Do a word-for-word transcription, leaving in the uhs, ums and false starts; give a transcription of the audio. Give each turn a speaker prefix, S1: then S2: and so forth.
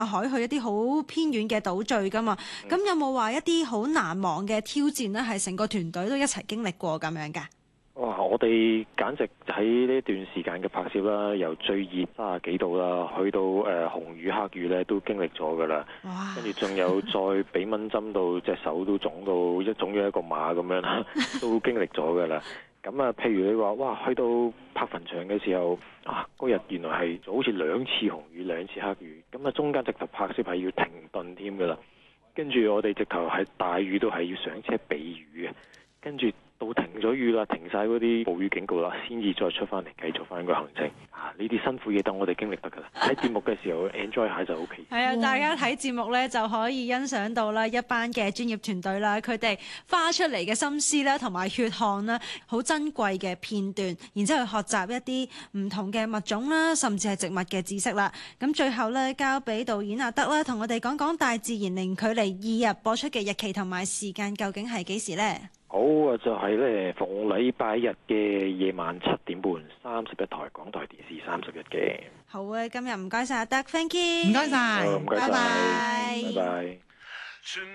S1: 海去一啲好偏遠嘅島嶼噶嘛。咁、嗯、有冇話一啲好難忘嘅挑戰咧？係成個團隊都一齊經歷過咁樣㗎？
S2: 哇！我哋簡直喺呢段時間嘅拍攝啦，由最熱三十幾度啦，去到誒、呃、紅雨黑雨咧，都經歷咗噶啦。
S1: 哇！
S2: 跟住仲有再俾蚊針到隻手都腫到一腫咗一個碼咁樣啦，都經歷咗噶啦。咁啊，譬如你話哇，去到拍墳場嘅時候啊，嗰日原來係好似兩次紅雨兩次黑雨，咁啊中間直頭拍攝係要停頓添噶啦。跟住我哋直頭係大雨都係要上車避雨嘅，跟住到停咗雨啦，停晒嗰啲暴雨警告啦，先至再出翻嚟繼續翻個行程。啊，呢啲辛苦嘢等我哋經歷得噶啦。睇節目嘅時候 enjoy 下就 OK。
S1: 係啊，大家睇節目咧就可以欣賞到啦一班嘅專業團隊啦，佢哋花出嚟嘅心思啦，同埋血汗啦，好珍貴嘅片段，然之後去學習一啲唔同嘅物種啦，甚至係植物嘅知識啦。咁最後咧，交俾導演阿德啦，同我哋講講《大自然零距離》二日播出嘅日期同埋時間究竟係幾時呢？
S2: 好啊，就係咧逢禮拜日嘅夜晚七點半，三十一台港台電視三十一嘅。
S1: 好啊，今日唔該晒阿德 ，thank you，
S3: 唔該晒，
S2: 唔該晒，拜拜。